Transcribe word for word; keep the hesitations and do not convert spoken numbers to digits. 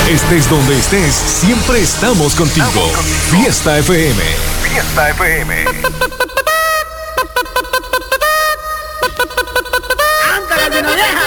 Estés donde estés, siempre estamos contigo. Fiesta F M. Fiesta F M.